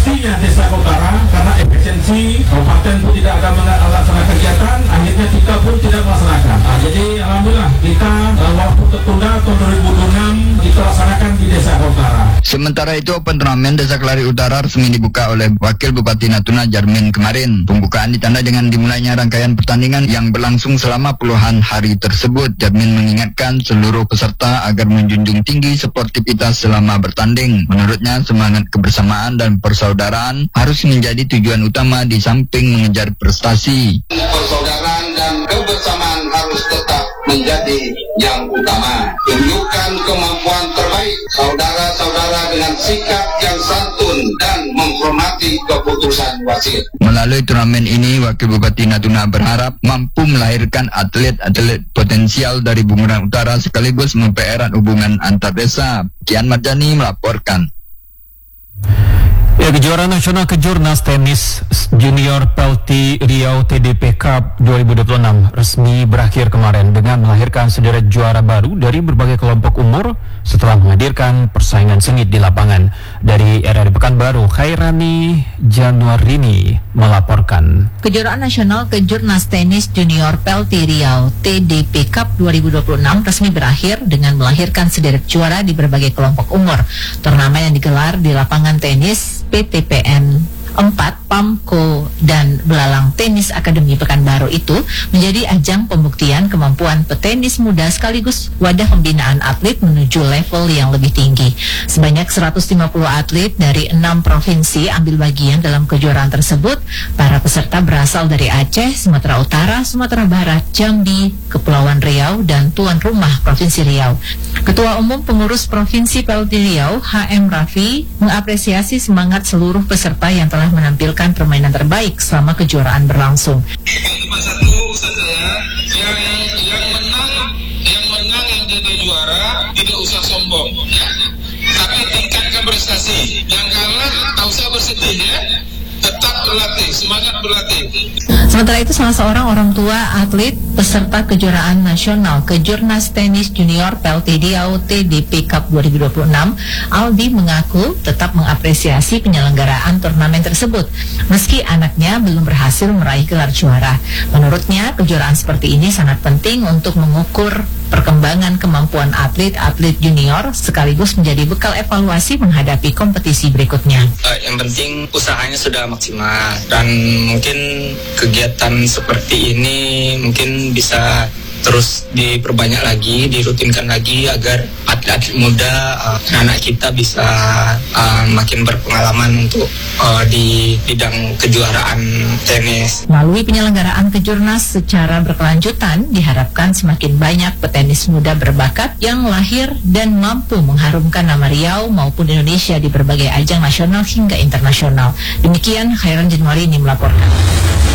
mestinya desa utara karena efisiensi kabupaten pun tidak akan melaksanakan kegiatan, akhirnya kita pun tidak melaksanakan. Jadi alhamdulillah kita waktu tertunda tahun 2026 kita laksanakan di desa utara. Sementara itu, open turnamen Desa Kelari Utara resmi dibuka oleh Wakil Bupati Natuna Jarmin kemarin. Pembukaan ditandai dengan dimulainya rangkaian pertandingan yang berlangsung selama puluhan hari tersebut. Jarmin mengingatkan seluruh peserta agar menjunjung tinggi sportivitas selama bertanding. Menurutnya, semangat kebersamaan dan persaudaraan harus menjadi tujuan utama di samping mengejar prestasi. Persaudaraan dan kebersamaan harus tetap menjadi yang utama. Tunjukkan kemampuan terbaik saudara-saudara dengan sikap yang santun dan menghormati keputusan wasit. Melalui turnamen ini, Wakil Bupati Natuna berharap mampu melahirkan atlet-atlet potensial dari Bunguran Utara sekaligus mempererat hubungan antar desa. Kian Marjani melaporkan. Ya, kejuaraan nasional kejurnas tenis junior Pelti Riau TDP Cup 2026 resmi berakhir kemarin dengan melahirkan sederet juara baru dari berbagai kelompok umur setelah menghadirkan persaingan sengit di lapangan. Dari RRI Pekanbaru, Khairani Januarini melaporkan. Kejuaraan nasional kejurnas tenis junior Pelti Riau TDP Cup 2026 resmi berakhir dengan melahirkan sederet juara di berbagai kelompok umur. Turnamen yang digelar di lapangan tenis PTPN 4 PAMKO dan Belalang Tenis Akademi Pekanbaru itu menjadi ajang pembuktian kemampuan petenis muda sekaligus wadah pembinaan atlet menuju level yang lebih tinggi. Sebanyak 150 atlet dari 6 provinsi ambil bagian dalam kejuaraan tersebut. Para peserta berasal dari Aceh, Sumatera Utara, Sumatera Barat, Jambi, Kepulauan Riau, dan tuan rumah Provinsi Riau. Ketua Umum Pengurus Provinsi Pelti Riau, HM Raffi, mengapresiasi semangat seluruh peserta yang telah menampilkan permainan terbaik selama kejuaraan berlangsung. Cuma satu usaha saya, yang menang yang jadi juara tidak usah sombong, ya. Tapi tingkatkan prestasi. Yang kalah tak usah bersedih, ya. Tetap berlatih, semangat berlatih. Sementara itu, salah seorang orang tua atlet peserta kejuaraan nasional kejurnas tenis junior Pelti Riau TDP Cup 2026, Aldi mengaku tetap mengapresiasi penyelenggaraan turnamen tersebut meski anaknya belum berhasil meraih gelar juara. Menurutnya, kejuaraan seperti ini sangat penting untuk mengukur perkembangan kemampuan atlet-atlet junior sekaligus menjadi bekal evaluasi menghadapi kompetisi berikutnya. Yang penting usahanya sudah maksimal dan mungkin kegiatan seperti ini mungkin bisa terus diperbanyak lagi, dirutinkan lagi agar atlet-atlet muda, anak kita bisa makin berpengalaman untuk di bidang kejuaraan tenis. Melalui penyelenggaraan kejurnas secara berkelanjutan, diharapkan semakin banyak petenis muda berbakat yang lahir dan mampu mengharumkan nama Riau maupun Indonesia di berbagai ajang nasional hingga internasional. Demikian, Khairan Januarini melaporkan.